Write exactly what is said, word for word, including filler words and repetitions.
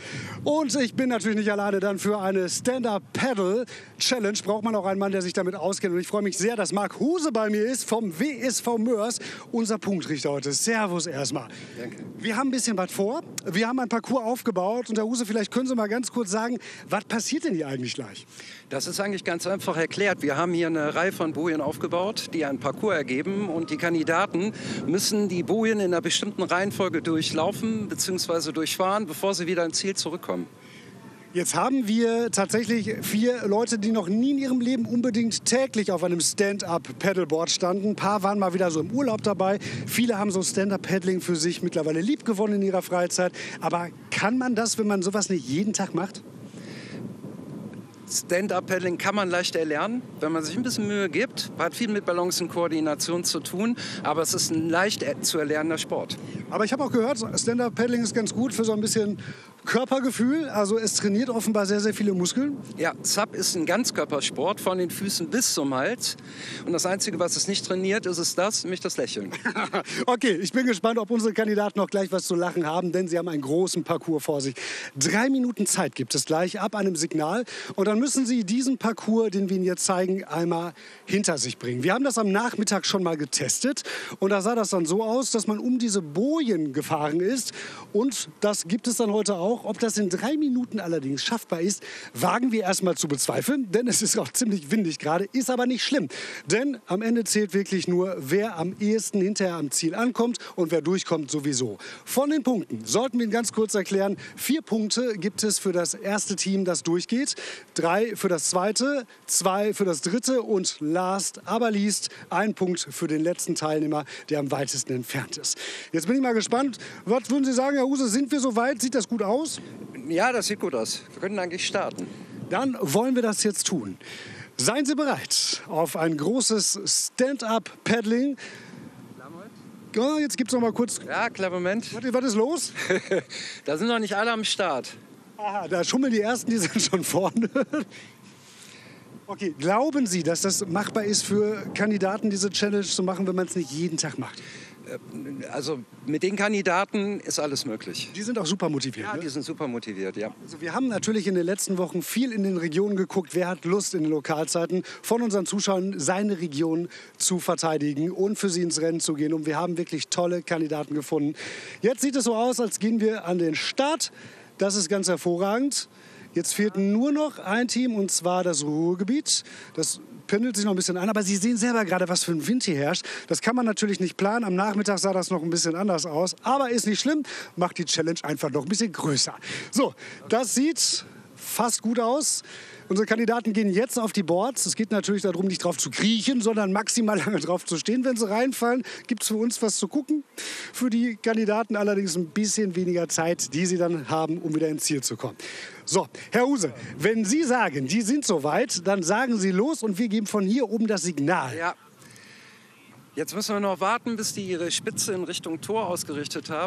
Und ich bin natürlich nicht alleine, dann für eine Stand-Up-Paddle-Challenge braucht man auch einen Mann, der sich damit auskennt. Und ich freue mich sehr, dass Marc Huse bei mir ist vom W S V Moers, unser Punktrichter heute. Servus erstmal. Danke. Wir haben ein bisschen was vor. Wir haben ein Parcours aufgebaut. Und Herr Huse, vielleicht können Sie mal ganz kurz sagen, was passiert denn hier eigentlich gleich? Das ist eigentlich ganz einfach erklärt. Wir haben hier eine Reihe von Bojen aufgebaut, die einen Parcours ergeben. Und die Kandidaten müssen die Bojen in einer bestimmten Reihenfolge durchlaufen bzw. durchfahren, bevor sie wieder ins Ziel zurückkommen. Jetzt haben wir tatsächlich vier Leute, die noch nie in ihrem Leben unbedingt täglich auf einem Stand-Up-Paddleboard standen. Ein paar waren mal wieder so im Urlaub dabei. Viele haben so Stand-Up-Paddling für sich mittlerweile liebgewonnen in ihrer Freizeit. Aber kann man das, wenn man sowas nicht jeden Tag macht? Stand-Up-Paddling kann man leicht erlernen, wenn man sich ein bisschen Mühe gibt. Hat viel mit Balance und Koordination zu tun, aber es ist ein leicht zu erlernender Sport. Aber ich habe auch gehört, Stand-Up-Paddling ist ganz gut für so ein bisschen Körpergefühl. Also es trainiert offenbar sehr, sehr viele Muskeln. Ja, S U P ist ein Ganzkörpersport von den Füßen bis zum Hals. Und das Einzige, was es nicht trainiert, ist es das, nämlich das Lächeln. Okay, ich bin gespannt, ob unsere Kandidaten noch gleich was zu lachen haben, denn sie haben einen großen Parcours vor sich. Drei Minuten Zeit gibt es gleich ab einem Signal. Und dann müssen Sie diesen Parcours, den wir Ihnen jetzt zeigen, einmal hinter sich bringen. Wir haben das am Nachmittag schon mal getestet. Und da sah das dann so aus, dass man um diese Bojen gefahren ist. Und das gibt es dann heute auch. Ob das in drei Minuten allerdings schaffbar ist, wagen wir erstmal zu bezweifeln. Denn es ist auch ziemlich windig gerade, ist aber nicht schlimm. Denn am Ende zählt wirklich nur, wer am ehesten hinterher am Ziel ankommt und wer durchkommt sowieso. Von den Punkten sollten wir Ihnen ganz kurz erklären. Vier Punkte gibt es für das erste Team, das durchgeht. Drei für das zweite, zwei für das dritte und last aber least ein Punkt für den letzten Teilnehmer, der am weitesten entfernt ist. Jetzt bin ich mal gespannt. Was würden Sie sagen, Herr Huse, sind wir so weit? Sieht das gut aus? Ja, das sieht gut aus. Wir können eigentlich starten. Dann wollen wir das jetzt tun. Seien Sie bereit auf ein großes Stand-Up-Paddling. Ja, jetzt gibt es noch mal kurz... Ja, klar, Moment. Was, was ist los? Da sind noch nicht alle am Start. Aha, da schummeln die Ersten, die sind schon vorne. Okay, glauben Sie, dass das machbar ist für Kandidaten, diese Challenge zu machen, wenn man es nicht jeden Tag macht? Also mit den Kandidaten ist alles möglich. Die sind auch super motiviert. Ja, ne? die sind super motiviert, ja. Also wir haben natürlich in den letzten Wochen viel in den Regionen geguckt, wer hat Lust in den Lokalzeiten von unseren Zuschauern seine Region zu verteidigen und für sie ins Rennen zu gehen. Und wir haben wirklich tolle Kandidaten gefunden. Jetzt sieht es so aus, als gehen wir an den Start. Das ist ganz hervorragend. Jetzt fehlt nur noch ein Team, und zwar das Ruhrgebiet. Das pendelt sich noch ein bisschen an, aber Sie sehen selber gerade, was für ein Wind hier herrscht. Das kann man natürlich nicht planen. Am Nachmittag sah das noch ein bisschen anders aus. Aber ist nicht schlimm, macht die Challenge einfach noch ein bisschen größer. So, das sieht fast gut aus. Unsere Kandidaten gehen jetzt auf die Boards. Es geht natürlich darum, nicht drauf zu kriechen, sondern maximal lange drauf zu stehen. Wenn sie reinfallen, gibt es für uns was zu gucken. Für die Kandidaten allerdings ein bisschen weniger Zeit, die sie dann haben, um wieder ins Ziel zu kommen. So, Herr Huse, wenn Sie sagen, die sind soweit, dann sagen Sie los und wir geben von hier oben das Signal. Ja. Jetzt müssen wir noch warten, bis die ihre Spitze in Richtung Tor ausgerichtet haben.